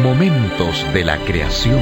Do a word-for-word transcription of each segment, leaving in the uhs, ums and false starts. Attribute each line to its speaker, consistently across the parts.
Speaker 1: Momentos de la creación.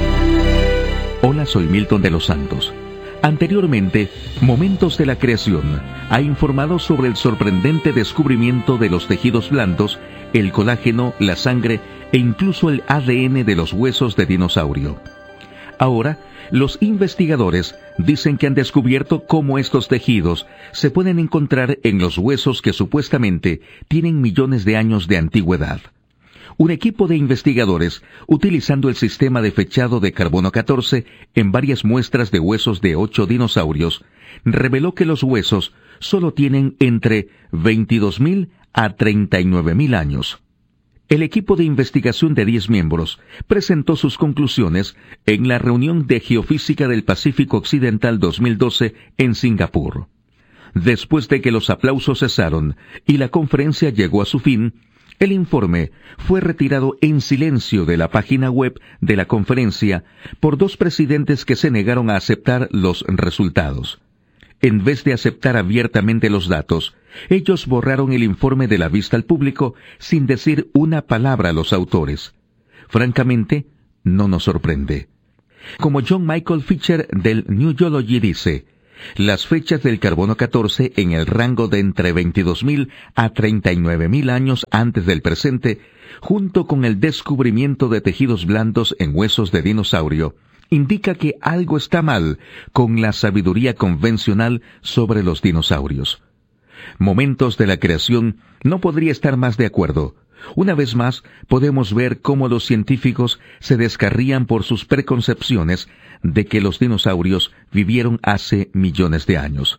Speaker 1: Hola, soy Milton de los Santos. Anteriormente, Momentos de la Creación ha informado sobre el sorprendente descubrimiento de los tejidos blandos, el colágeno, la sangre e incluso el A D N de los huesos de dinosaurio. Ahora, los investigadores dicen que han descubierto cómo estos tejidos se pueden encontrar en los huesos que supuestamente tienen millones de años de antigüedad. Un equipo de investigadores, utilizando el sistema de fechado de carbono catorce en varias muestras de huesos de ocho dinosaurios, reveló que los huesos solo tienen entre veintidós mil a treinta y nueve mil años. El equipo de investigación de diez miembros presentó sus conclusiones en la reunión de Geofísica del Pacífico Occidental dos mil doce en Singapur. Después de que los aplausos cesaron y la conferencia llegó a su fin, el informe fue retirado en silencio de la página web de la conferencia por dos presidentes que se negaron a aceptar los resultados. En vez de aceptar abiertamente los datos, ellos borraron el informe de la vista al público sin decir una palabra a los autores. Francamente, no nos sorprende. Como John Michael Fisher del New Geology dice, las fechas del carbono catorce en el rango de entre veintidós mil a treinta y nueve mil años antes del presente, junto con el descubrimiento de tejidos blandos en huesos de dinosaurio, indica que algo está mal con la sabiduría convencional sobre los dinosaurios. Momentos de la Creación no podría estar más de acuerdo. Una vez más, podemos ver cómo los científicos se descarrían por sus preconcepciones de que los dinosaurios vivieron hace millones de años.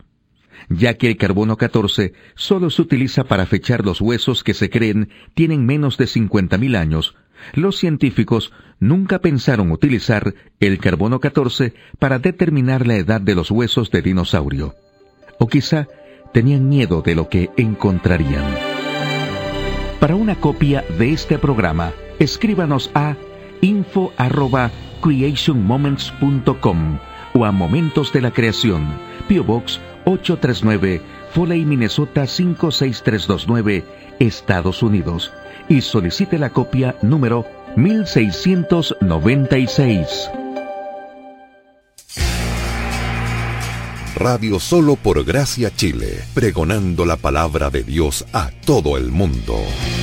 Speaker 1: Ya que el carbono catorce solo se utiliza para fechar los huesos que se creen tienen menos de cincuenta mil años, los científicos nunca pensaron utilizar el carbono catorce para determinar la edad de los huesos de dinosaurio. O quizá tenían miedo de lo que encontrarían. Para una copia de este programa, escríbanos a info arroba creation moments punto com o a Momentos de la Creación, P O Box ochocientos treinta y nueve, Foley, Minnesota cinco seis tres dos nueve, Estados Unidos, y solicite la copia número mil seiscientos noventa y seis.
Speaker 2: Radio Solo por Gracia Chile, pregonando la palabra de Dios a todo el mundo.